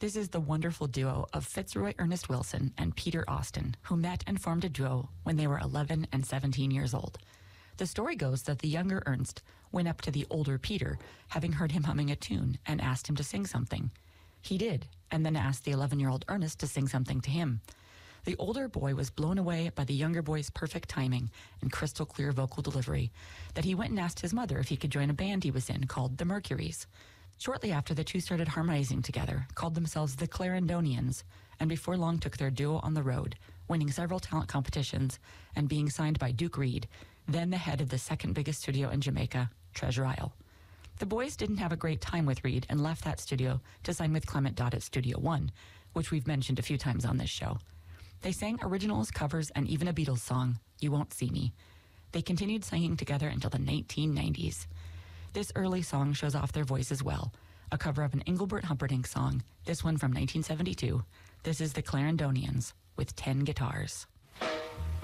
This is the wonderful duo of Fitzroy Ernest Wilson and Peter Austin, who met and formed a duo when they were 11 and 17 years old. The story goes that the younger Ernst went up to the older Peter, having heard him humming a tune, and asked him to sing something. He did, and then asked the 11-year-old Ernest to sing something to him. The older boy was blown away by the younger boy's perfect timing and crystal clear vocal delivery that he went and asked his mother if he could join a band he was in called the Mercuries. Shortly after, the two started harmonizing together, called themselves the Clarendonians, and before long took their duo on the road, winning several talent competitions and being signed by Duke Reid, then the head of the second biggest studio in Jamaica, Treasure Isle. The boys didn't have a great time with Reid and left that studio to sign with Clement Dodd at Studio One, which we've mentioned a few times on this show. They sang originals, covers, and even a Beatles song, You Won't See Me. They continued singing together until the 1990s. This early song shows off their voice as well, a cover of an Engelbert Humperdinck song, this one from 1972. This is the Clarendonians with 10 guitars.